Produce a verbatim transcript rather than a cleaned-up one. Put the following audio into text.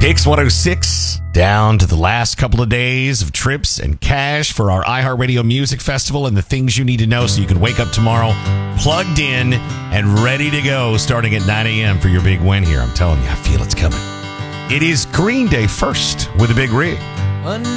Hicks one oh six, down to the last couple of days of trips and cash for our iHeartRadio Music Festival and the things you need to know so you can wake up tomorrow plugged in and ready to go starting at nine a.m. for your big win here. I'm telling you, I feel it's coming. It is Green Day first with a big rig.